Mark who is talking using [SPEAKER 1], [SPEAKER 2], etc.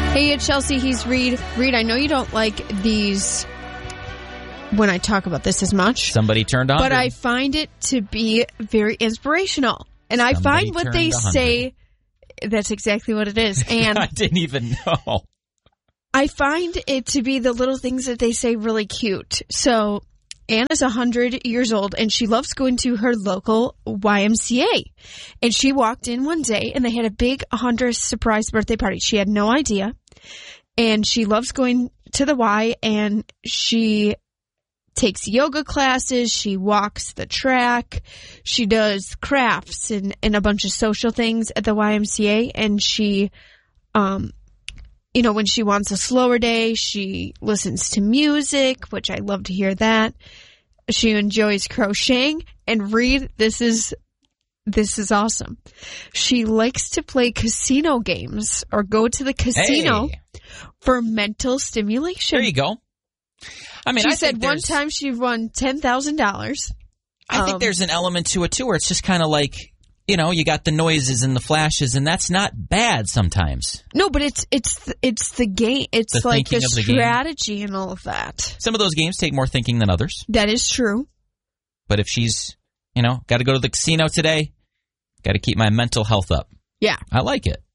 [SPEAKER 1] Hey, it's Chelsea. He's Reed. Reed, I know you don't like these when I talk about this as much.
[SPEAKER 2] Somebody turned on.
[SPEAKER 1] But I find it to be very inspirational. And I find what they say, that's exactly what it is. And
[SPEAKER 2] I didn't even know.
[SPEAKER 1] I find it to be the little things that they say really cute. So Anna's 100 years old, and she loves going to her local YMCA. And she walked in one day, and they had a big 100th surprise birthday party. She had no idea. And she loves going to the Y, and she takes yoga classes. She walks the track. She does crafts and a bunch of social things at the YMCA. And she, when she wants a slower day, she listens to music, which I love to hear that. She enjoys crocheting. And Reed, this is awesome. She likes to play casino games or go to the casino for mental stimulation.
[SPEAKER 2] There you go. I mean,
[SPEAKER 1] she said one time she won $10,000.
[SPEAKER 2] I think there's an element to it too, where it's just kind of like, you got the noises and the flashes, and that's not bad sometimes.
[SPEAKER 1] No, but it's the game. It's
[SPEAKER 2] the
[SPEAKER 1] like the
[SPEAKER 2] strategy
[SPEAKER 1] game. And all of that.
[SPEAKER 2] Some of those games take more thinking than others.
[SPEAKER 1] That is true.
[SPEAKER 2] But if she's, got to go to the casino today, got to keep my mental health up.
[SPEAKER 1] Yeah.
[SPEAKER 2] I like it.